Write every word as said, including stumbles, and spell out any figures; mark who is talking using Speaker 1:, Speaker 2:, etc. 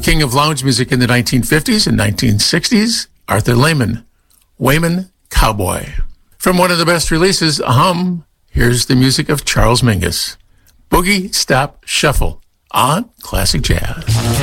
Speaker 1: king of lounge music in the nineteen fifties and nineteen sixties, Arthur Lehman, Wayman Cowboy. From one of the best releases, Hum, here's the music of Charles Mingus, Boogie Stop Shuffle on Classic Jazz.